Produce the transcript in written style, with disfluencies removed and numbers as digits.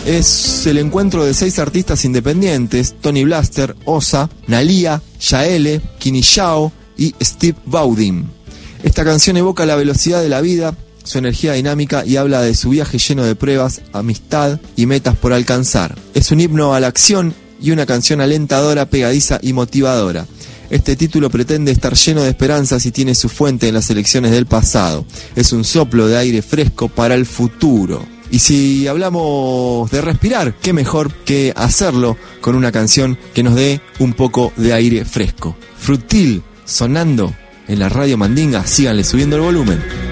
es el encuentro de 6 artistas independientes: Tony Blaster, Osa, Nalia, Yaele, Kini Yao y Steve Vaudin. Esta canción evoca la velocidad de la vida, su energía dinámica y habla de su viaje lleno de pruebas, amistad y metas por alcanzar. Es un himno a la acción y una canción alentadora, pegadiza y motivadora. Este título pretende estar lleno de esperanzas y tiene su fuente en las elecciones del pasado. Es un soplo de aire fresco para el futuro. Y si hablamos de respirar, qué mejor que hacerlo con una canción que nos dé un poco de aire fresco. Frutil sonando en la Radio Mandinga, síganle subiendo el volumen.